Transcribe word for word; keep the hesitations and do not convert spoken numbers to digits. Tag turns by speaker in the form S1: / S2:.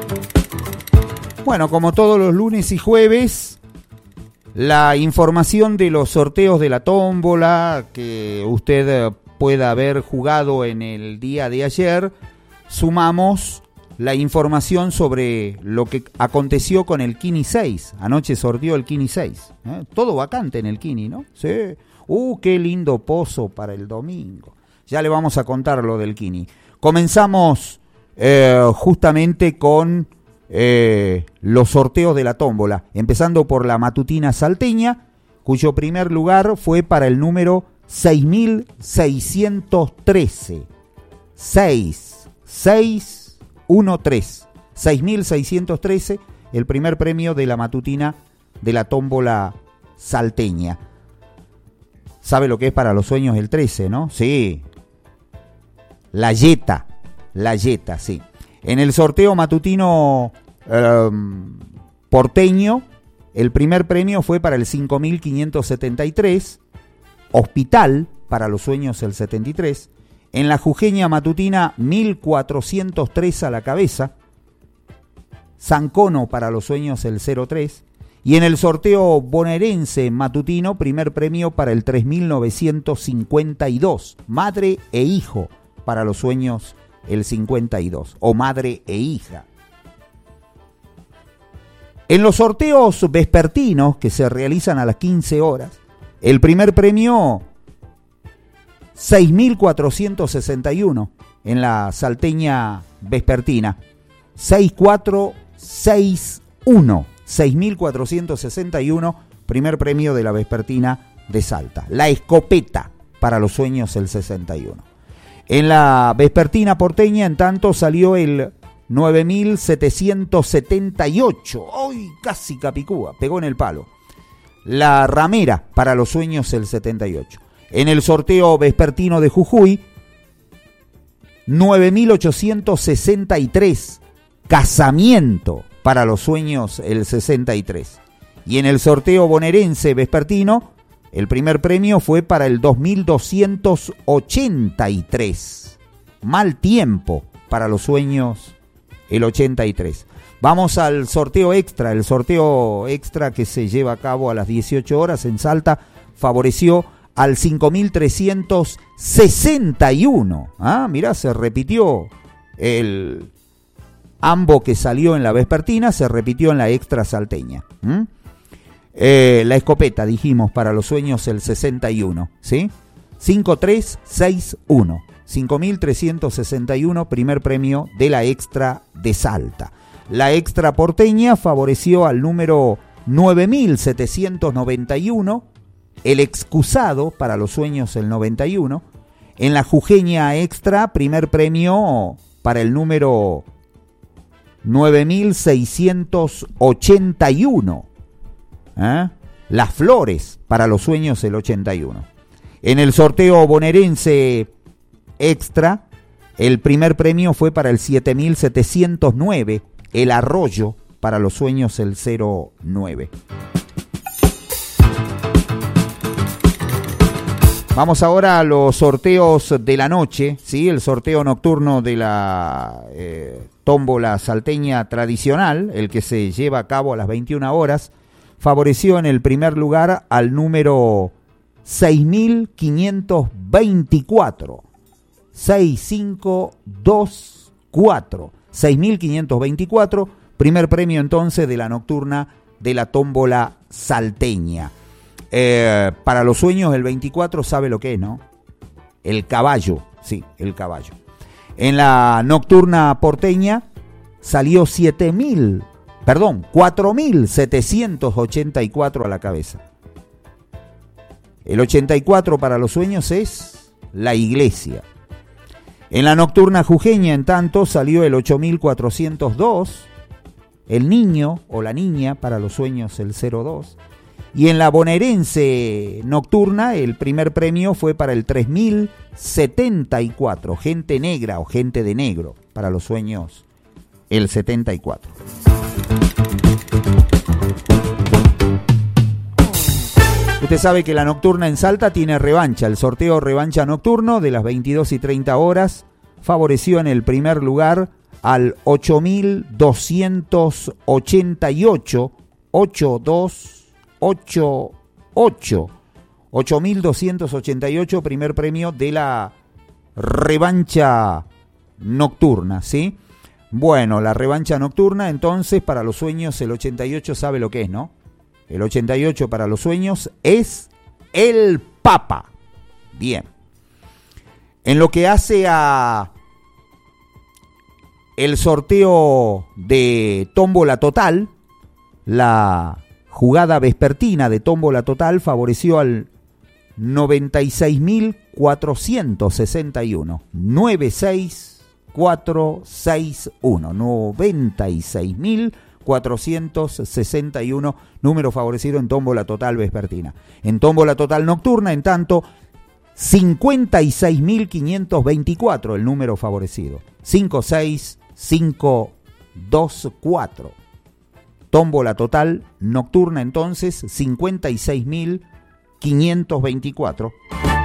S1: Bueno, como todos los lunes y jueves, la información de los sorteos de la tómbola que usted pueda haber jugado en el día de ayer, sumamos la información sobre lo que aconteció con el Kini seis. Anoche sorteó el Kini seis. ¿eh? Todo vacante en el Kini, ¿no? Sí. Uh, qué lindo pozo para el domingo. Ya le vamos a contar lo del Kini. Comenzamos eh, justamente con eh, los sorteos de la tómbola, empezando por la matutina salteña, cuyo primer lugar fue para el número seis mil seiscientos trece. seis, seis, uno, tres. seis mil seiscientos trece, el primer premio de la matutina de la tómbola salteña. ¿Sabe lo que es para los sueños el trece, no? Sí. La yeta. La yeta, sí. En el sorteo matutino eh, porteño, el primer premio fue para el cinco mil quinientos setenta y tres. Hospital, para los sueños el setenta y tres. En la jujeña matutina, mil cuatrocientos tres a la cabeza. Sancono, para los sueños el cero tres. Y en el sorteo bonaerense matutino, primer premio para el tres mil novecientos cincuenta y dos. Madre e hijo, para los sueños el cincuenta y dos. O madre e hija. En los sorteos vespertinos que se realizan a las quince horas, el primer premio seis mil cuatrocientos sesenta y uno en la salteña vespertina. seis cuatro seis uno. seis mil cuatrocientos sesenta y uno, primer premio de la vespertina de Salta. La escopeta, para los sueños el sesenta y uno. En la vespertina porteña, en tanto, salió el nueve mil setecientos setenta y ocho. ¡Ay! Casi Capicúa, pegó en el palo. La ramera, para los sueños el setenta y ocho. En el sorteo vespertino de Jujuy, nueve mil ochocientos sesenta y tres. Casamiento, para los sueños el sesenta y tres. Y en el sorteo bonaerense vespertino, el primer premio fue para el dos mil doscientos ochenta y tres. Mal tiempo, para los sueños el ochenta y tres. Vamos al sorteo extra. El sorteo extra que se lleva a cabo a las dieciocho horas en Salta favoreció al cinco mil trescientos sesenta y uno. Ah, mirá, se repitió el ambo que salió en la vespertina, se repitió en la extra salteña. ¿Mm? Eh, la escopeta, dijimos, para los sueños el sesenta y uno, ¿sí? cinco tres seis uno. cinco mil trescientos sesenta y uno, primer premio de la extra de Salta. La extra porteña favoreció al número nueve mil setecientos noventa y uno, el excusado, para los sueños el noventa y uno. En la jujeña extra, primer premio para el número nueve mil seiscientos ochenta y uno. ¿Eh? Las Flores, para los sueños el ochenta y uno. En el sorteo bonaerense extra, el primer premio fue para el siete mil setecientos nueve, el Arroyo, para los sueños el cero nueve. Vamos ahora a los sorteos de la noche, ¿sí? El sorteo nocturno de la eh, tómbola salteña tradicional, el que se lleva a cabo a las veintiuna horas, favoreció en el primer lugar al número seis mil quinientos veinticuatro. seis cinco dos cuatro. seis mil quinientos veinticuatro, primer premio entonces de la nocturna de la tómbola salteña. Eh, para los sueños el veinticuatro, sabe lo que es, ¿no? El caballo, sí, el caballo. En la nocturna porteña salió siete mil, perdón, cuatro mil setecientos ochenta y cuatro a la cabeza. El ochenta y cuatro para los sueños es la iglesia. En la nocturna jujeña, en tanto, salió el ocho mil cuatrocientos dos, el niño o la niña, para los sueños el cero dos. Y en la bonaerense nocturna, el primer premio fue para el tres mil setenta y cuatro, gente negra o gente de negro, para los sueños el setenta y cuatro. Usted sabe que la nocturna en Salta tiene revancha. El sorteo revancha nocturno de las veintidós y treinta horas favoreció en el primer lugar al ocho mil doscientos ochenta y ocho, ocho dos ocho ocho. ocho mil doscientos ochenta y ocho, primer premio de la revancha nocturna, ¿sí? Bueno, la revancha nocturna, entonces, para los sueños, el ochenta y ocho sabe lo que es, ¿no? El ochenta y ocho para los sueños es el Papa. Bien. En lo que hace a el sorteo de tómbola total, la jugada vespertina de tómbola total favoreció al noventa y seis mil cuatrocientos sesenta y uno. noventa y seis mil cuatrocientos sesenta y uno. noventa y seis mil cuatrocientos sesenta y uno, número favorecido en tómbola total vespertina. En tómbola total nocturna, en tanto, cincuenta y seis mil quinientos veinticuatro, el número favorecido. cincuenta y seis mil quinientos veinticuatro. Tómbola total nocturna, entonces, cincuenta y seis mil quinientos veinticuatro.